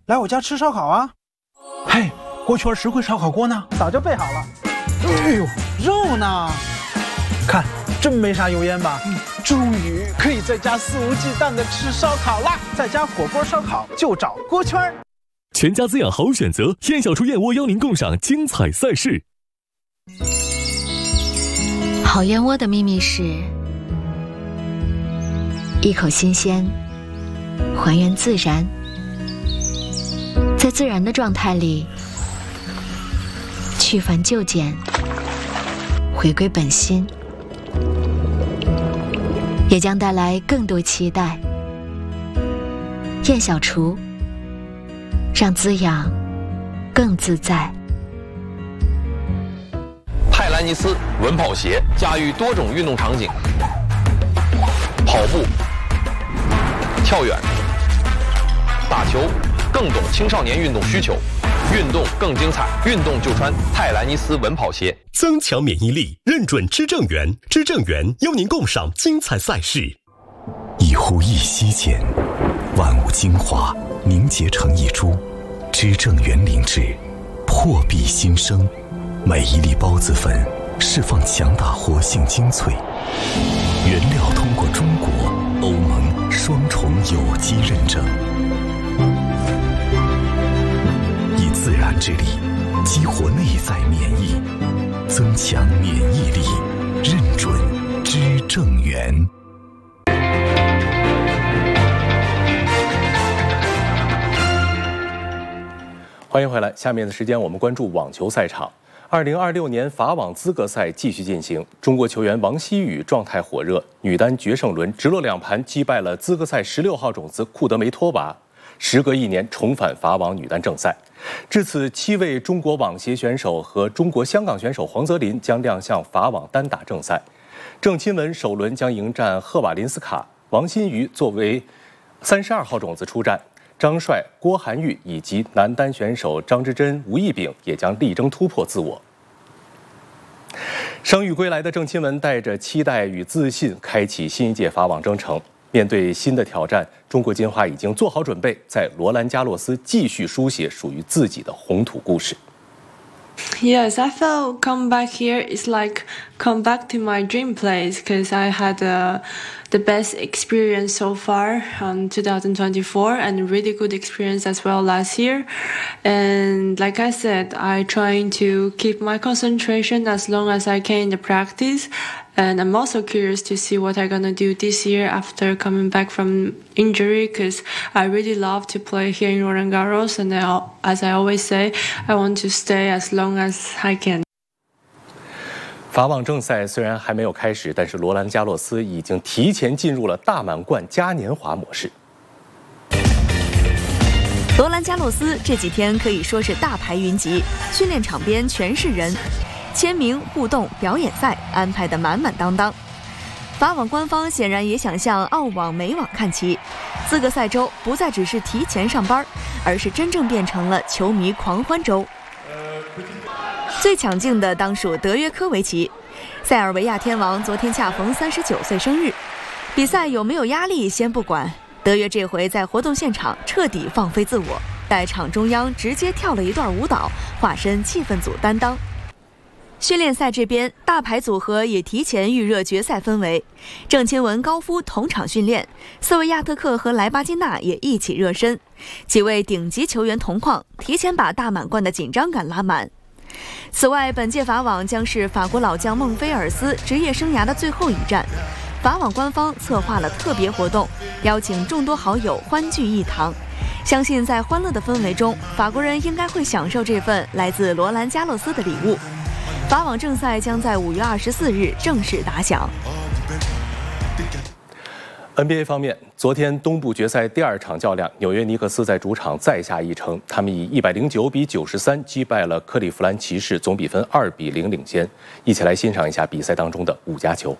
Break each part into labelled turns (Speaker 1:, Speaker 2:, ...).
Speaker 1: 来我家吃烧烤啊？嘿，锅圈实惠烧烤锅呢？早就备好了。哎呦，肉呢？看，真没啥油烟吧？终于可以在家肆无忌惮的吃烧烤啦！在家火锅烧烤就找锅圈。
Speaker 2: 全家滋养好选择，燕小厨燕窝邀您共赏精彩赛事。
Speaker 3: 好燕窝的秘密是一口新鲜，还原自然，在自然的状态里去繁就简，回归本心，也将带来更多期待。燕小厨，让滋养更自在。
Speaker 4: 泰兰尼斯稳跑鞋驾驭多种运动场景，跑步、跳远、打球，更懂青少年运动需求，运动更精彩，运动就穿泰兰尼斯稳跑鞋。
Speaker 2: 增强免疫力，认准知正源，知正源邀您共赏精彩赛事。
Speaker 5: 一呼一吸间，万物精华凝结成一株，知正源灵芝破壁新生，每一粒孢子粉释放强大活性精粹，原料通过中国、欧盟双重有机认证，以自然之力激活内在免疫，增强免疫力，认准知正源。
Speaker 6: 欢迎回来，下面的时间我们关注网球赛场。2026年法网资格赛继续进行，中国球员王希雨状态火热，女单决胜轮直落2盘击败了资格赛16号种子库德梅托娃，时隔1年重返法网女单正赛。至此，7位中国网协选手和中国香港选手黄泽林将亮相法网单打正赛。郑钦文首轮将迎战赫瓦林斯卡，王欣瑜作为32号种子出战。张帅、郭涵玉以及男单选手张之臻、吴亦丙也将力争突破自我。伤愈归来的郑钦文带着期待与自信，开启新一届法网征程。面对新的挑战，中国金花已经做好准备，在罗兰加洛斯继续书写属于自己的红土故事。
Speaker 7: Yes, I felt come back here is like come back to my dream place because I had the best experience so far on 2024 and really good experience as well last year. And like I said, I trying to keep my concentration as long as I can in the practice. And I'm also curious to see what I'm gonna do this year after coming back from injury because I really love to play here in Roland Garros. And as I always say, I want to stay as long as I can.
Speaker 6: 法网正赛虽然还没有开始，但是罗兰加洛斯已经提前进入了大满贯嘉年华模式。
Speaker 8: 罗兰加洛斯这几天可以说是大牌云集，训练场边全是人。签名、互动、表演赛安排得满满当当。法网官方显然也想向澳网、美网看齐，资格赛周不再只是提前上班，而是真正变成了球迷狂欢周。最抢镜的当属德约科维奇，塞尔维亚天王昨天恰逢39岁生日。比赛有没有压力先不管，德约这回在活动现场彻底放飞自我，在场中央直接跳了一段舞蹈，化身气氛组担当。训练赛这边，大牌组合也提前预热决赛氛围。郑钦文、高夫同场训练，瑟维亚特克和莱巴金娜也一起热身，几位顶级球员同框，提前把大满贯的紧张感拉满。此外，本届法网将是法国老将孟菲尔斯职业生涯的最后一战。法网官方策划了特别活动，邀请众多好友欢聚一堂。相信在欢乐的氛围中，法国人应该会享受这份来自罗兰加洛斯的礼物。法网正赛将在5月24日正式打响。
Speaker 6: NBA 方面，昨天东部决赛第2场较量，纽约尼克斯在主场再下一城，他们以109比93击败了克利夫兰骑士，总比分2比0领先。一起来欣赏一下比赛当中的5加球。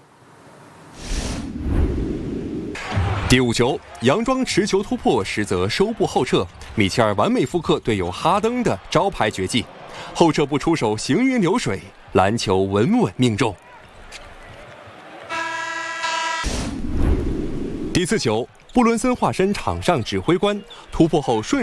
Speaker 9: 第5球，佯装持球突破，实则收步后撤。米切尔完美复刻队友哈登的招牌绝技，后撤步出手行云流水，篮球稳稳命中。第4球，布伦森化身场上指挥官，突破后顺